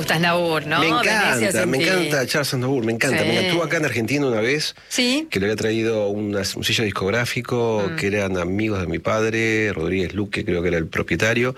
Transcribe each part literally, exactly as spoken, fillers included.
gusta Aznavour, ¿no? Me encanta, me encanta Charles Aznavour, me encanta. Sí. Me estuvo acá en Argentina una vez, ¿sí? Que le había traído unas, un sello discográfico, mm. que eran amigos de mi padre, Rodríguez Luque, creo que era el propietario,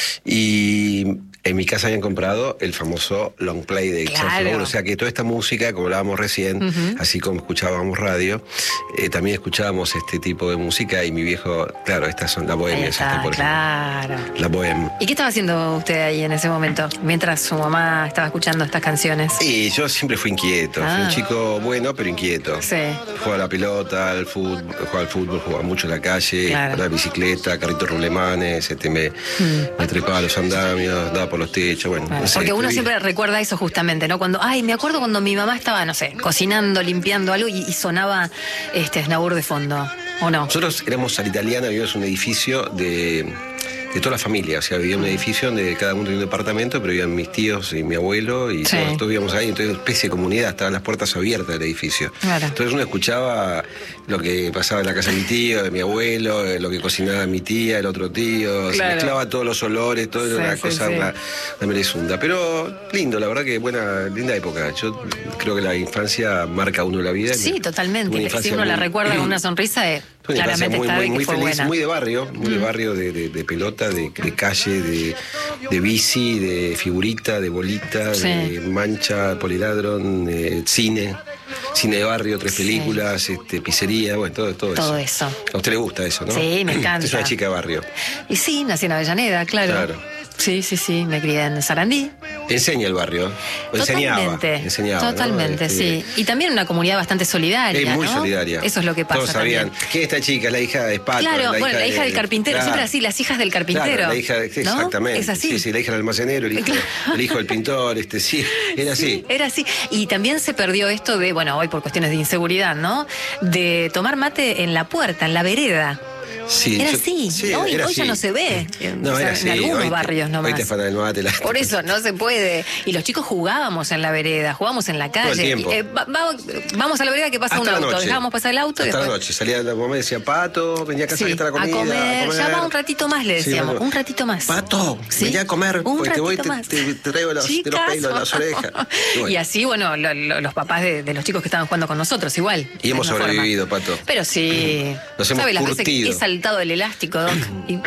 y en mi casa habían comprado el famoso long play de claro. Charles Aznavour, o sea que toda esta música, como hablábamos recién, uh-huh. así como escuchábamos radio, eh, también escuchábamos este tipo de música, y mi viejo, claro, estas son la bohemia, está, esta, por claro. ejemplo. La bohemia. ¿Y qué estaba haciendo usted ahí en ese momento, mientras su mamá estaba escuchando estas canciones? Sí, yo siempre fui inquieto, ah. fui un chico bueno, pero inquieto. Sí. Jugaba a la pelota, al fútbol, jugaba al fútbol, jugaba mucho en la calle, claro. la bicicleta, carritos rulemanes, este, me, mm. me trepaba a los andamios, daba por los techos, bueno. Claro, no sé, porque uno escribí. siempre recuerda eso justamente, ¿no? Cuando, ay, me acuerdo cuando mi mamá estaba, no sé, cocinando, limpiando algo y, y sonaba este Aznavour de fondo, ¿o no? Nosotros éramos a la italiana, vivíamos en un edificio de... de toda la familia, o sea, vivía en un edificio donde cada uno tenía un departamento, pero vivían mis tíos y mi abuelo, y sí. todos, todos vivíamos ahí, entonces una especie de comunidad, estaban las puertas abiertas del edificio. Claro. Entonces uno escuchaba lo que pasaba en la casa de mi tío, de mi abuelo, lo que cocinaba mi tía, el otro tío, claro. se mezclaba todos los olores, todo sí, era una sí, cosa, sí. Una, una merezunda. Pero lindo, la verdad que buena, linda época. Yo creo que la infancia marca a uno la vida. Sí, totalmente. Si uno muy, la recuerda con una sonrisa, eh, claramente muy, está muy, de muy que fue feliz, buena. muy de barrio, muy mm. de barrio, de, de, de pelota, de, de calle, de, de bici, de figurita, de bolita, sí. de mancha, poliladron, de cine, cine de barrio, tres sí. películas, este, pizzería, bueno, todo, todo, todo eso. eso. A usted le gusta eso, ¿no? Sí, me encanta. Usted es una chica de barrio. Y sí, nací en Avellaneda, claro. Claro. Sí, sí, sí, me crié en Sarandí. Enseña el barrio. O enseñaba. Enseñaba. Totalmente, ¿no? sí. Y también una comunidad bastante solidaria. Es muy ¿no? solidaria. Eso es lo que pasa. Todos sabían. También. ¿Quién es esta chica? La hija de Pato. Claro, la bueno, hija la hija de, del carpintero. claro. Siempre así, las hijas del carpintero. Claro, la hija, ¿no? exactamente. Es así. Sí, sí, la hija del almacenero, el hijo, claro. el hijo del pintor, este, sí, era así. Sí, era así. Y también se perdió esto de, bueno, hoy por cuestiones de inseguridad, ¿no? De tomar mate en la puerta, en la vereda. Sí, era yo, así, sí, hoy, era hoy así. ya no se ve, no, o sea, era en así. algunos hoy barrios te, nomás. Hoy te falta el mate, la... Por eso no se puede. Y los chicos jugábamos en la vereda, jugábamos en la calle. Todo el tiempo. Y, eh, va, va, vamos a la vereda que pasa hasta un auto, noche. dejábamos pasar el auto. Hasta y después... la noche, salía la mamá y decía, Pato, venía a casa, sí, que está la comida. A comer, a comer. Ya va un ratito más, le decíamos, sí, un ratito más. Pato, ¿sí? Venía a comer, un porque voy más. te, te, te traigo los, de los pelos de las orejas. Y, bueno. y así, bueno, lo, lo, los papás de, de los chicos que estaban jugando con nosotros, igual. Y hemos sobrevivido, forma. Pato. Pero sí. Nos hemos ¿Sabe las curtido. veces que he saltado el elástico, Doc? Y...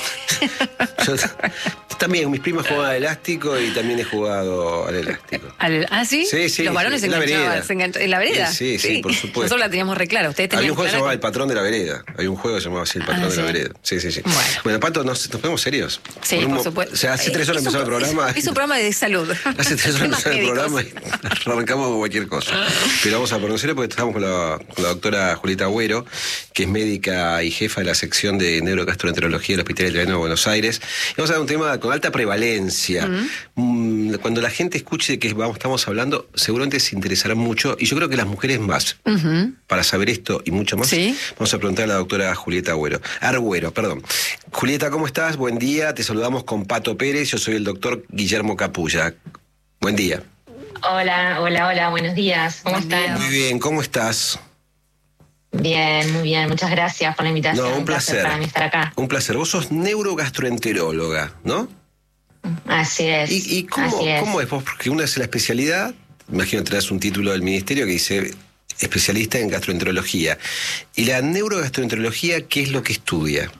Yo, también, mis primas jugaban al elástico y también he jugado al elástico. ¿Al, ¿Ah, sí? Sí, sí. Los varones sí, se enganchaban. ¿En ¿En la vereda? Sí, sí, sí, por supuesto. Nosotros la teníamos re clara. Ustedes tenían Había un juego que se llamaba con... El Patrón de la Vereda. Hay un juego que se llamaba así, El Patrón ah, de ¿sí? la Vereda. Sí, sí, sí. Bueno, bueno Pato, ¿nos, nos ponemos serios? Sí, por, por supuesto. O sea, hace tres horas empezó el programa. Es un programa de salud. Hace tres horas empezó el programa y arrancamos con cualquier cosa. Pero vamos a ponernos serios porque estamos con la, con la doctora Julieta Agüero, que es médica y jefa de la sección de neurogastroenterología del Hospital Italiano de Buenos Aires. Y vamos a dar un tema con alta prevalencia. Uh-huh. Cuando la gente escuche de qué vamos, estamos hablando, seguramente se interesará mucho, y yo creo que las mujeres más. Uh-huh. Para saber esto y mucho más, ¿sí? Vamos a preguntar a la doctora Julieta Agüero. Argüero, perdón. Julieta, ¿cómo estás? Buen día, te saludamos con Pato Pérez, yo soy el doctor Guillermo Capulla. Buen día. Hola, hola, hola, buenos días. ¿Cómo están? Muy bien, ¿cómo estás? Bien, muy bien. Muchas gracias por la invitación. No, un placer. Un placer para mí estar acá. Un placer. Vos sos neurogastroenteróloga, ¿no? Así es. ¿Y, y cómo, así es. cómo es vos? Porque una es la especialidad, imagino que tenés un título del ministerio que dice especialista en gastroenterología. ¿Y la neurogastroenterología qué es lo que estudia?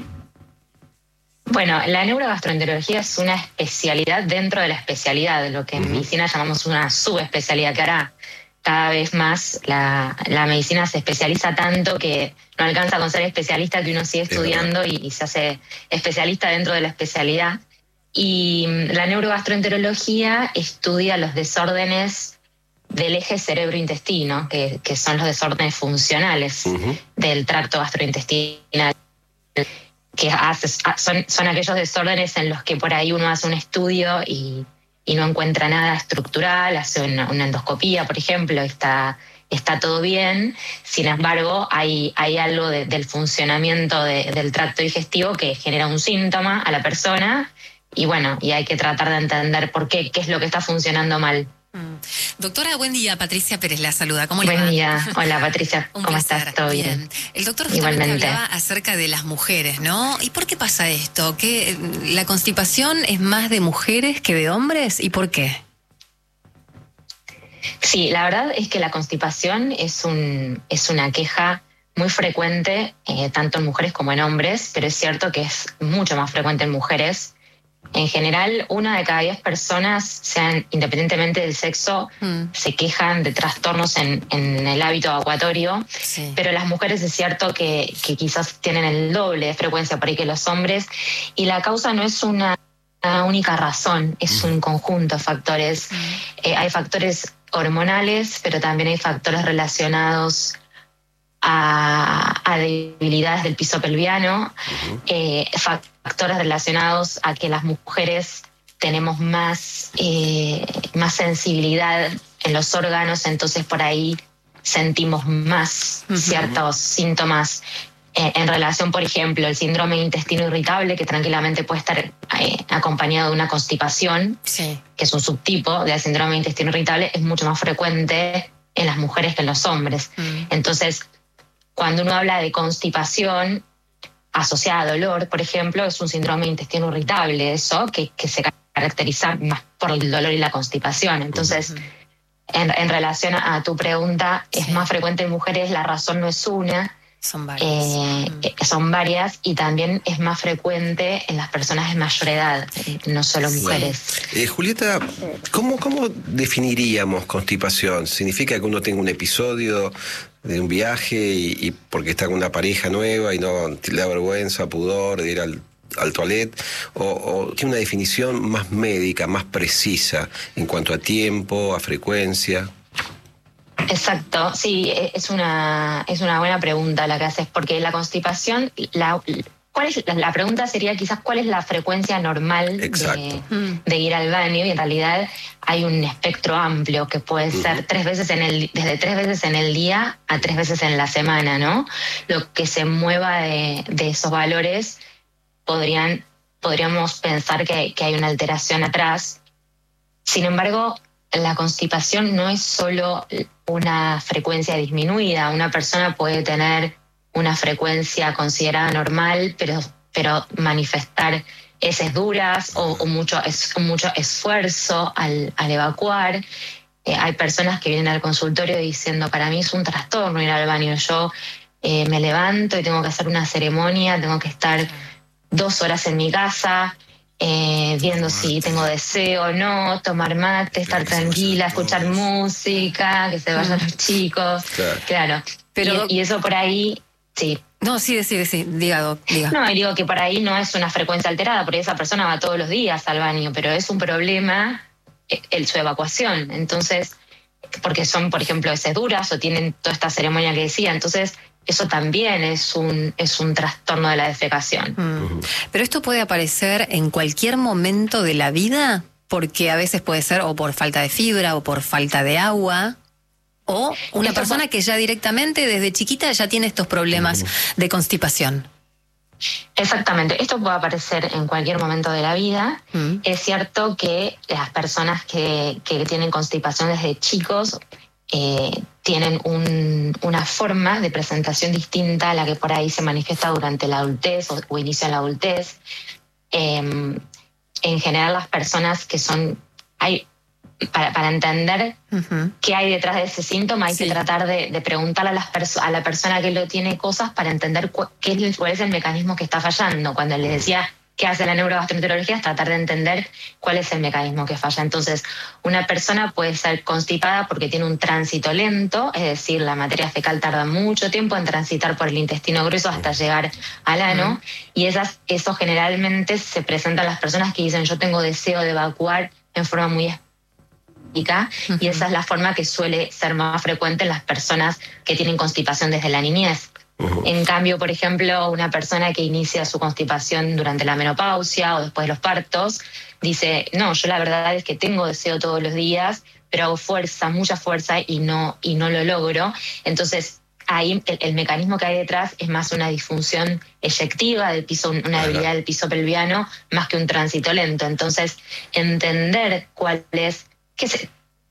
Bueno, la neurogastroenterología es una especialidad dentro de la especialidad, lo que en uh-huh. medicina llamamos una subespecialidad, que hará cada vez más la, la medicina se especializa tanto que no alcanza con ser especialista, que uno sigue estudiando y, y se hace especialista dentro de la especialidad. Y la neurogastroenterología estudia los desórdenes del eje cerebro-intestino, que, que son los desórdenes funcionales uh-huh. del tracto gastrointestinal, que hace, son, son aquellos desórdenes en los que por ahí uno hace un estudio y, y no encuentra nada estructural, hace una, una endoscopía, por ejemplo, está, está todo bien. Sin embargo, hay, hay algo de, del funcionamiento de, del tracto digestivo que genera un síntoma a la persona. Y bueno, y hay que tratar de entender por qué, qué es lo que está funcionando mal. Mm. Doctora, buen día. Patricia Pérez la saluda. ¿Cómo le va? Buen día. Hola, Patricia. Un ¿Cómo placer. estás? ¿Todo bien? bien? El doctor justamente Igualmente hablaba acerca de las mujeres, ¿no? ¿Y por qué pasa esto? ¿Que la constipación es más de mujeres que de hombres? ¿Y por qué? Sí, la verdad es que la constipación es, un, es una queja muy frecuente, eh, tanto en mujeres como en hombres, pero es cierto que es mucho más frecuente en mujeres. En general, una de cada diez personas, sean independientemente del sexo, mm. se quejan de trastornos en, en el hábito evacuatorio, sí. Pero las mujeres es cierto que, que quizás tienen el doble de frecuencia por ahí que los hombres, y la causa no es una, una única razón, es mm. un conjunto de factores. Mm. Eh, hay factores hormonales, pero también hay factores relacionados a, a debilidades del piso pelviano, uh-huh. eh, factores relacionados a que las mujeres tenemos más, eh, más sensibilidad en los órganos, entonces por ahí sentimos más uh-huh. ciertos síntomas eh, en relación, por ejemplo, el síndrome de intestino irritable, que tranquilamente puede estar eh, acompañado de una constipación, sí. que es un subtipo del síndrome de intestino irritable, es mucho más frecuente en las mujeres que en los hombres. Uh-huh. Entonces, cuando uno habla de constipación asociada a dolor, por ejemplo, es un síndrome de intestino irritable, eso, que, que se caracteriza más por el dolor y la constipación. Entonces, uh-huh. en, en relación a tu pregunta, sí. es más frecuente en mujeres, la razón no es una, son varias. Eh, uh-huh. Son varias, y también es más frecuente en las personas de mayor edad, no solo mujeres. Bueno. Eh, Julieta, ¿cómo, ¿cómo definiríamos constipación? ¿Significa que uno tenga un episodio de un viaje y, y porque está con una pareja nueva y no le da vergüenza, pudor de ir al, al toilet, o, o tiene una definición más médica, más precisa en cuanto a tiempo, a frecuencia? Exacto, sí, es una, es una buena pregunta la que haces, porque la constipación, la, ¿cuál es, la pregunta sería quizás cuál es la frecuencia normal de, de ir al baño, y en realidad hay un espectro amplio que puede ser uh-huh. tres veces en el, desde tres veces en el día a tres veces en la semana, ¿no? Lo que se mueva de, de esos valores, podrían, podríamos pensar que, que hay una alteración atrás. Sin embargo, la constipación no es solo una frecuencia disminuida. Una persona puede tener una frecuencia considerada normal, pero, pero manifestar heces duras o, o mucho, es, mucho esfuerzo al, al evacuar. Eh, hay personas que vienen al consultorio diciendo, para mí es un trastorno ir al baño. Yo eh, me levanto y tengo que hacer una ceremonia, tengo que estar dos horas en mi casa, Eh, viendo si tengo deseo o no, tomar mate, estar tranquila, escuchar música, que se vayan los chicos. Claro. claro. Pero, y, y eso por ahí, sí. No, sí, sí, sí, diga, diga. No, y digo que por ahí no es una frecuencia alterada, porque esa persona va todos los días al baño, pero es un problema el, su evacuación. Entonces, porque son, por ejemplo, heces duras o tienen toda esta ceremonia que decía, entonces eso también es un, es un trastorno de la defecación. Mm. Pero esto puede aparecer en cualquier momento de la vida, porque a veces puede ser o por falta de fibra o por falta de agua, o una esto persona que ya directamente desde chiquita ya tiene estos problemas mm. de constipación. Exactamente, esto puede aparecer en cualquier momento de la vida. Mm. Es cierto que las personas que, que tienen constipación desde chicos eh, tienen un, una forma de presentación distinta a la que por ahí se manifiesta durante la adultez o, o inicio en la adultez. Eh, en general, las personas que son... hay Para, para entender uh-huh. qué hay detrás de ese síntoma, hay sí. que tratar de, de preguntarle a, las perso- a la persona que lo tiene cosas para entender cu- qué es, cuál es el mecanismo que está fallando. Cuando les decía qué hace la neurogastroenterología, es tratar de entender cuál es el mecanismo que falla. Entonces, una persona puede ser constipada porque tiene un tránsito lento, es decir, la materia fecal tarda mucho tiempo en transitar por el intestino grueso hasta llegar al ano, uh-huh. y esas, eso generalmente se presenta a las personas que dicen yo tengo deseo de evacuar en forma muy específica. Uh-huh. Y esa es la forma que suele ser más frecuente en las personas que tienen constipación desde la niñez. Uh-huh. En cambio, por ejemplo, una persona que inicia su constipación durante la menopausia o después de los partos, dice, no, yo la verdad es que tengo deseo todos los días, pero hago fuerza, mucha fuerza y no, y no lo logro. Entonces, ahí el, el mecanismo que hay detrás es más una disfunción eyectiva del piso, una debilidad del piso pelviano, más que un tránsito lento. Entonces, entender cuál es que se,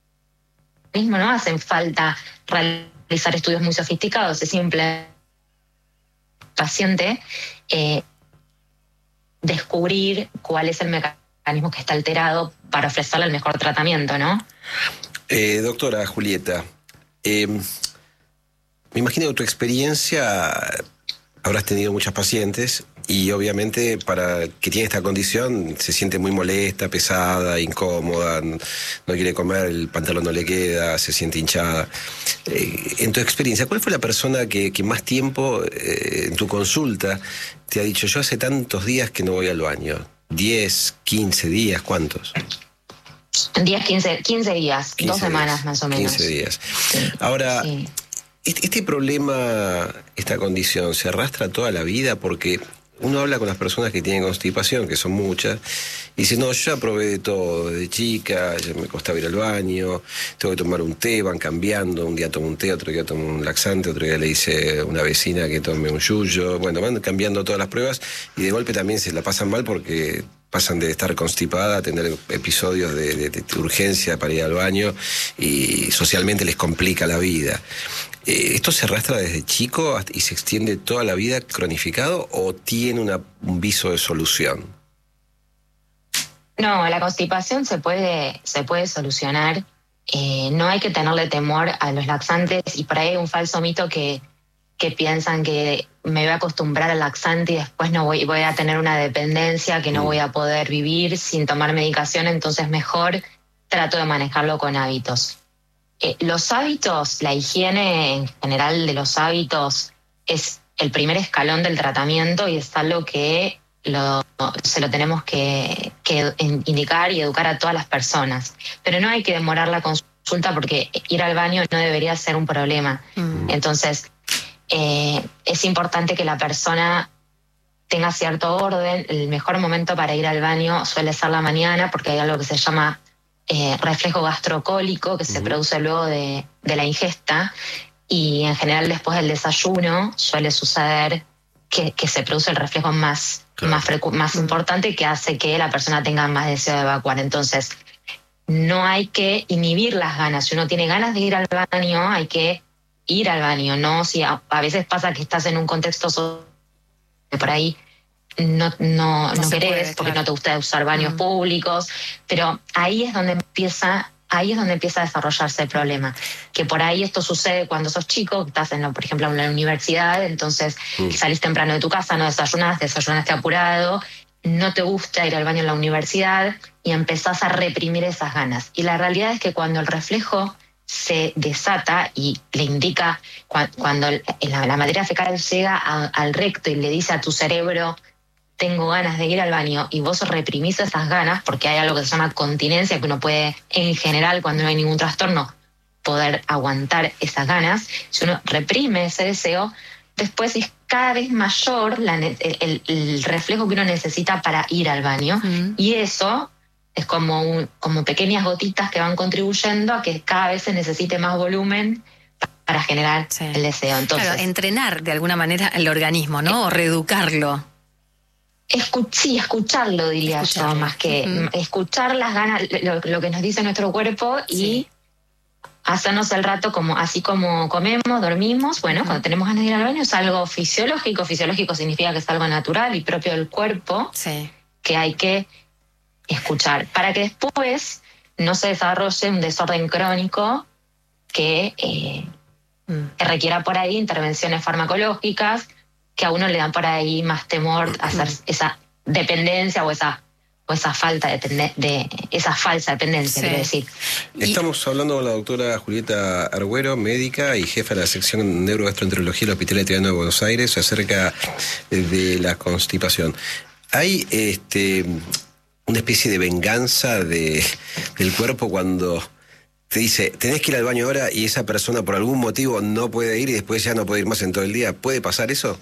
mismo no hacen falta realizar estudios muy sofisticados, es simple paciente eh, descubrir cuál es el mecanismo que está alterado para ofrecerle el mejor tratamiento, ¿no? Eh, doctora Julieta, eh, me imagino que tu experiencia habrás tenido muchas pacientes y obviamente para que tiene esta condición se siente muy molesta, pesada, incómoda, no quiere comer, el pantalón no le queda, se siente hinchada. Eh, en tu experiencia, ¿cuál fue la persona que, que más tiempo eh, en tu consulta te ha dicho, yo hace tantos días que no voy al baño? ¿diez, quince días? ¿Cuántos? diez, quince, quince días, quince dos semanas días, más o menos. quince días. Sí. Ahora, Sí. Este, este problema, esta condición, ¿se arrastra toda la vida? Porque uno habla con las personas que tienen constipación, que son muchas, y dice, no, yo ya probé de todo, desde chica, ya me costaba ir al baño, tengo que tomar un té, van cambiando, un día tomo un té, otro día tomo un laxante, otro día le dice a una vecina que tome un yuyo, bueno, van cambiando todas las pruebas y de golpe también se la pasan mal porque pasan de estar constipada a tener episodios de, de, de urgencia para ir al baño y socialmente les complica la vida. ¿Esto se arrastra desde chico y se extiende toda la vida cronificado o tiene una, un viso de solución? No, la constipación se puede, se puede solucionar. Eh, no hay que tenerle temor a los laxantes y por ahí hay un falso mito que, que piensan que me voy a acostumbrar al laxante y después no voy, voy a tener una dependencia que no voy a poder vivir sin tomar medicación, entonces mejor trato de manejarlo con hábitos. Eh, los hábitos, la higiene en general de los hábitos es el primer escalón del tratamiento y es algo que lo, se lo tenemos que, que indicar y educar a todas las personas. Pero no hay que demorar la consulta porque ir al baño no debería ser un problema. Mm. Entonces, eh, es importante que la persona tenga cierto orden. El mejor momento para ir al baño suele ser la mañana porque hay algo que se llama Eh, reflejo gastrocólico que se uh-huh. produce luego de, de la ingesta y en general después del desayuno suele suceder que, que se produce el reflejo más, claro. más, frecu- más uh-huh. importante que hace que la persona tenga más deseo de evacuar. Entonces no hay que inhibir las ganas. Si uno tiene ganas de ir al baño hay que ir al baño, ¿no? Si a, a veces pasa que estás en un contexto social que por ahí no, no, no, no querés puede, porque claro. no te gusta usar baños mm. públicos, pero ahí es donde empieza ahí es donde empieza a desarrollarse el problema, que por ahí esto sucede cuando sos chico, que estás en, por ejemplo en la universidad, entonces mm. salís temprano de tu casa, no desayunás, desayunaste apurado, no te gusta ir al baño en la universidad y empezás a reprimir esas ganas. Y la realidad es que cuando el reflejo se desata y le indica, cuando la, la materia fecal llega a, al recto y le dice a tu cerebro tengo ganas de ir al baño y vos reprimís esas ganas porque hay algo que se llama continencia que uno puede en general cuando no hay ningún trastorno poder aguantar esas ganas, si uno reprime ese deseo después es cada vez mayor la, el, el, el reflejo que uno necesita para ir al baño uh-huh. y eso es como, un, como pequeñas gotitas que van contribuyendo a que cada vez se necesite más volumen para generar sí. el deseo. Entonces, claro, entrenar de alguna manera el organismo, ¿no? O reeducarlo. Escuch- sí, escucharlo diría escucharlo. yo, más que uh-huh. escuchar las ganas, lo, lo que nos dice nuestro cuerpo y sí. hacernos el rato como así como comemos, dormimos. Bueno, uh-huh. cuando tenemos ganas de ir al baño es algo fisiológico. Fisiológico significa que es algo natural y propio del cuerpo sí. que hay que escuchar para que después no se desarrolle un desorden crónico que, eh, uh-huh. que requiera por ahí intervenciones farmacológicas que a uno le dan por ahí más temor a hacer esa dependencia o esa o esa falta de, tende- de esa falsa dependencia, sí. quiero decir. Estamos hablando con la doctora Julieta Argüero, médica y jefa de la sección de neurogastroenterología del Hospital Italiano de Buenos Aires, acerca de la constipación. ¿Hay este una especie de venganza de, del cuerpo cuando te dice, tenés que ir al baño ahora y esa persona por algún motivo no puede ir y después ya no puede ir más en todo el día? ¿Puede pasar eso?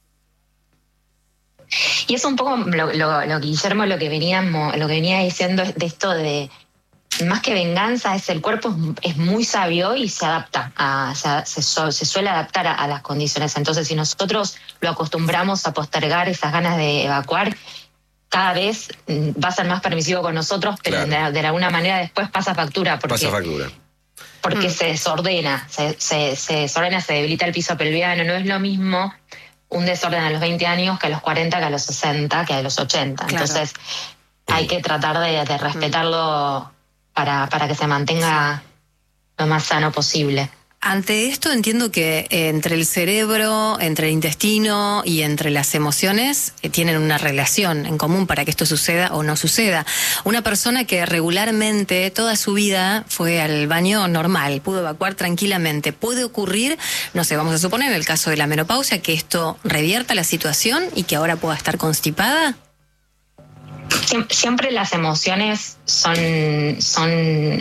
Y es un poco lo, lo, lo que Guillermo lo que veníamos, lo que venía diciendo de esto de más que venganza es el cuerpo es, es muy sabio y se adapta a, se, se, se suele adaptar a, a las condiciones. Entonces si nosotros lo acostumbramos a postergar esas ganas de evacuar, cada vez va a ser más permisivo con nosotros, pero claro. de, de alguna manera después pasa factura porque pasa factura porque mm. se desordena, se, se, se desordena, se debilita el piso pelviano. No es lo mismo un desorden a los veinte años que a los cuarenta, que a los sesenta, que a los ochenta. Claro. Entonces hay que tratar de, de respetarlo para, para que se mantenga lo más sano posible. Ante esto entiendo que eh, entre el cerebro, entre el intestino y entre las emociones eh, tienen una relación en común para que esto suceda o no suceda. Una persona que regularmente toda su vida fue al baño normal, pudo evacuar tranquilamente, puede ocurrir, no sé, vamos a suponer en el caso de la menopausia, que esto revierta la situación y que ahora pueda estar constipada. Siempre las emociones son... son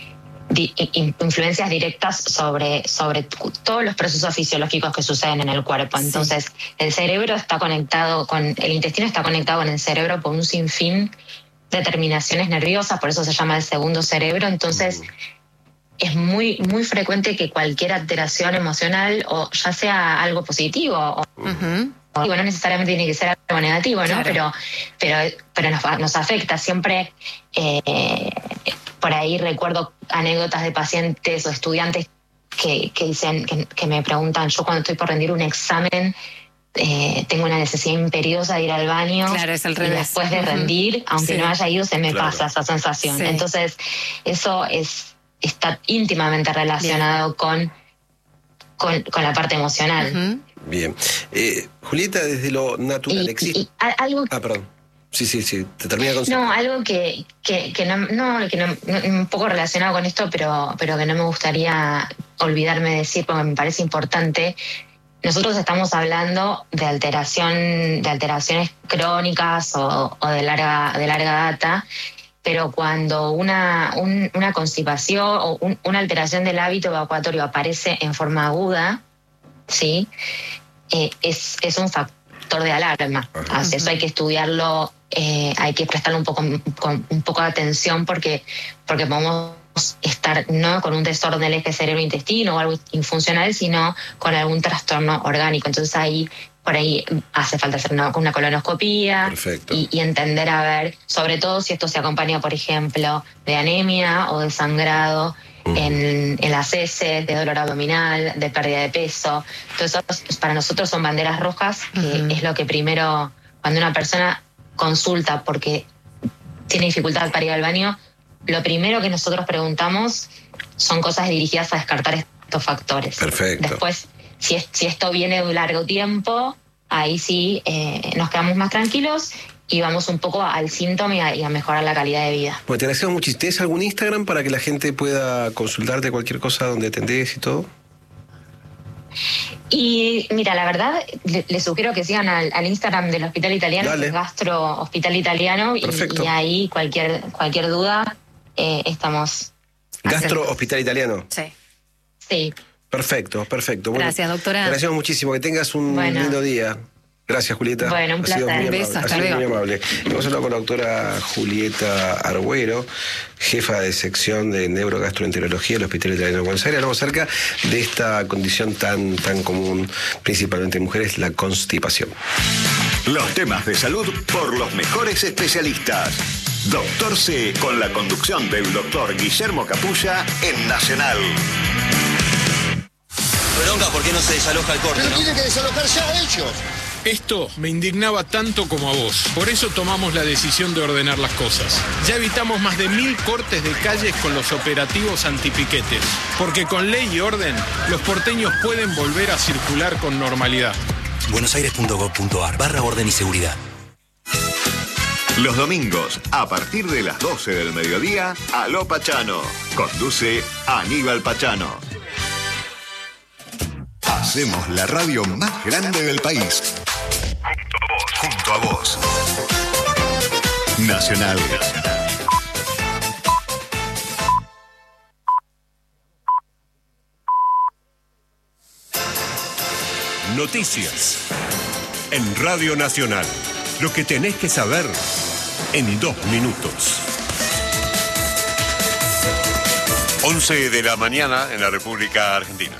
influencias directas sobre, sobre todos los procesos fisiológicos que suceden en el cuerpo. Entonces, sí. el cerebro está conectado con, el intestino está conectado con el cerebro por un sinfín de terminaciones nerviosas, por eso se llama el segundo cerebro. Entonces, uh-huh. es muy, muy frecuente que cualquier alteración emocional, o ya sea algo positivo, o, uh-huh. o no necesariamente tiene que ser algo negativo, ¿no? Claro. Pero, pero, pero nos, nos afecta siempre. Eh, Por ahí recuerdo anécdotas de pacientes o estudiantes que, que dicen, que, que me preguntan, yo cuando estoy por rendir un examen eh, tengo una necesidad imperiosa de ir al baño. Claro, es al revés. Y después de rendir, uh-huh. aunque sí. no haya ido, se me claro. pasa esa sensación. Sí. Entonces, eso es está íntimamente relacionado con, con, con la parte emocional. Uh-huh. Bien. Eh, Julieta, desde lo natural y, existe... y algo... Ah, perdón. Sí, sí, sí, te termina con... No, algo que, que, que, no, no, que no, no, un poco relacionado con esto, pero, pero que no me gustaría olvidarme de decir, porque me parece importante. Nosotros estamos hablando de alteración, de alteraciones crónicas o, o de larga, de larga data, pero cuando una, un, una constipación o un, una alteración del hábito evacuatorio aparece en forma aguda, ¿sí? Eh, es, es un factor de alarma. Así, eso hay que estudiarlo. Eh, hay que prestarle un poco, con, un poco de atención porque, porque podemos estar no con un desorden del eje cerebro-intestino o algo infuncional, sino con algún trastorno orgánico. Entonces ahí, por ahí hace falta hacer una, una colonoscopía y, y entender, a ver, sobre todo si esto se acompaña, por ejemplo, de anemia o de sangrado uh-huh. en, en las heces, de dolor abdominal, de pérdida de peso. Entonces para nosotros son banderas rojas, que uh-huh. es lo que primero, cuando una persona consulta porque tiene dificultad para ir al baño, lo primero que nosotros preguntamos son cosas dirigidas a descartar estos factores. Perfecto. Después, si, es, si esto viene de un largo tiempo, ahí sí eh, nos quedamos más tranquilos y vamos un poco al síntoma y a, y a mejorar la calidad de vida. Bueno, te agradecemos muchísimo. ¿Tienes algún Instagram para que la gente pueda consultarte cualquier cosa donde atendés y todo? Y mira, la verdad, les le sugiero que sigan al, al Instagram del Hospital Italiano, que es Gastro Hospital Italiano, y, y ahí cualquier cualquier duda eh, estamos. Gastro Hospital Italiano. Sí. Sí. Perfecto, perfecto. Bueno, gracias, doctora. Te agradecemos muchísimo. Que tengas un bueno. lindo día. Gracias, Julieta. Bueno, un placer. Un beso, hasta luego. Muy amable. Hemos hablado con la doctora Julieta Argüero, jefa de sección de neurogastroenterología del Hospital Italiano de Buenos Aires. Hablamos acerca de esta condición tan, tan común, principalmente en mujeres, la constipación. Los temas de salud por los mejores especialistas. Doctor C, con la conducción del doctor Guillermo Capulla en Nacional. Bronca, ¿por qué no se desaloja el corte? Pero ¿no? tiene que desalojarse a ellos. Esto me indignaba tanto como a vos. Por eso tomamos la decisión de ordenar las cosas. Ya evitamos más de mil cortes de calles con los operativos antipiquetes. Porque con ley y orden, los porteños pueden volver a circular con normalidad. buenosaires.gov.ar barra orden y seguridad. Los domingos, a partir de las doce del mediodía, Aló Pachano. Conduce Aníbal Pachano. Hacemos la radio más grande del país. Junto a vos. Nacional. Noticias. En Radio Nacional. Lo que tenés que saber en dos minutos. once de la mañana en la República Argentina.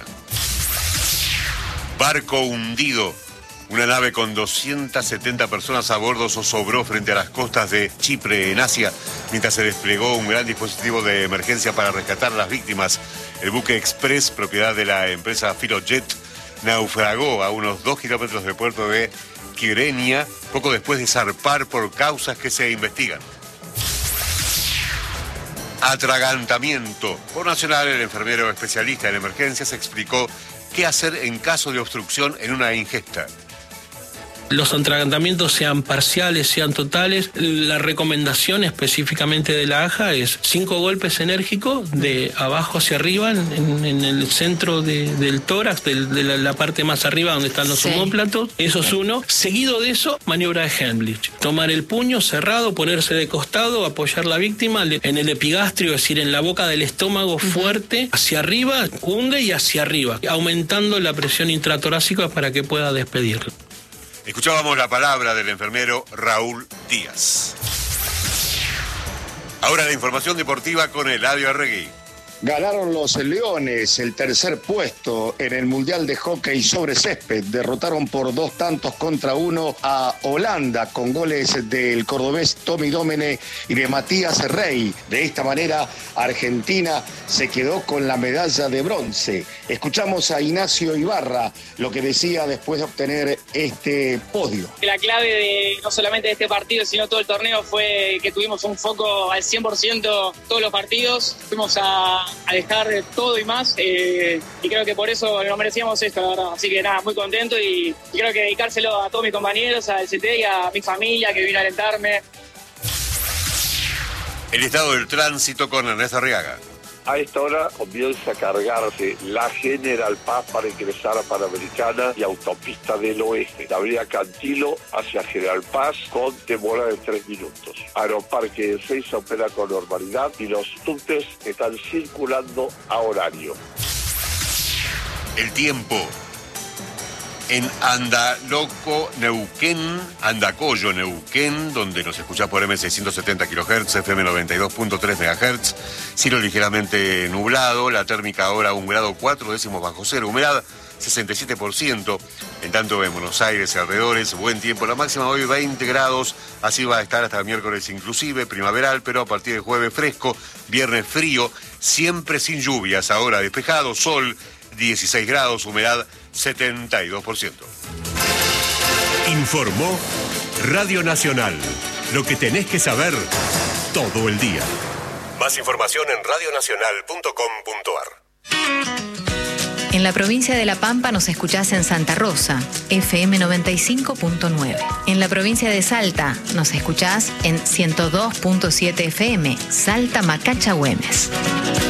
Barco hundido. Una nave con doscientas setenta personas a bordo zozobró frente a las costas de Chipre, en Asia, mientras se desplegó un gran dispositivo de emergencia para rescatar a las víctimas. El buque Express, propiedad de la empresa Filojet, naufragó a unos dos kilómetros del puerto de Kyrenia, poco después de zarpar por causas que se investigan. atragantamiento. Por Nacional, el enfermero especialista en emergencias explicó qué hacer en caso de obstrucción en una ingesta. Los atragantamientos sean parciales, sean totales. La recomendación específicamente de la A J A es cinco golpes enérgicos de abajo hacia arriba, en, en el centro de, del tórax, de, de la, la parte más arriba donde están los sí. omóplatos. Eso es uno. Seguido de eso, maniobra de Heimlich. Tomar el puño cerrado, ponerse de costado, apoyar la víctima en el epigastrio, es decir, en la boca del estómago uh-huh. fuerte, hacia arriba, hunde y hacia arriba, aumentando la presión intratorácica para que pueda despedirlo. Escuchábamos la palabra del enfermero Raúl Díaz. Ahora la información deportiva con Eladio Arregui. Ganaron los Leones el tercer puesto en el Mundial de Hockey sobre césped. Derrotaron por dos tantos contra uno a Holanda con goles del cordobés Tommy Domene y de Matías Rey. De esta manera, Argentina se quedó con la medalla de bronce. Escuchamos a Ignacio Ibarra lo que decía después de obtener este podio. La clave de no solamente de este partido, sino todo el torneo fue que tuvimos un foco al cien por ciento todos los partidos. Fuimos a a dejar todo y más, eh, y creo que por eso nos merecíamos esto, la verdad. Así que nada, muy contento y, y creo que dedicárselo a todos mis compañeros, al C T y a mi familia que vino a alentarme. El estado del tránsito con Ernesto Arriaga. A esta hora comienza a cargarse la General Paz para ingresar a Panamericana y Autopista del Oeste. La avenida Cantilo hacia General Paz con demora de tres minutos. Aeroparque de Ezeiza opera con normalidad y los subtes están circulando a horario. El tiempo. En Andaloco, Neuquén, Andacollo, Neuquén, donde nos escuchás por eme seiscientos setenta kilohertz, efe eme noventa y dos punto tres megahertz, cielo ligeramente nublado, la térmica ahora un grado cuatro décimos bajo cero, humedad sesenta y siete por ciento, en tanto en Buenos Aires y alrededores, buen tiempo, la máxima hoy veinte grados, así va a estar hasta el miércoles inclusive, primaveral, pero a partir del jueves fresco, viernes frío, siempre sin lluvias, ahora despejado, sol, dieciséis grados, humedad setenta y dos por ciento. Informó Radio Nacional. Lo que tenés que saber todo el día. Más información en radio nacional punto com punto ar. En la provincia de La Pampa nos escuchás en Santa Rosa, efe eme noventa y cinco punto nueve. En la provincia de Salta nos escuchás en ciento dos punto siete efe eme, Salta Macacha Güemes.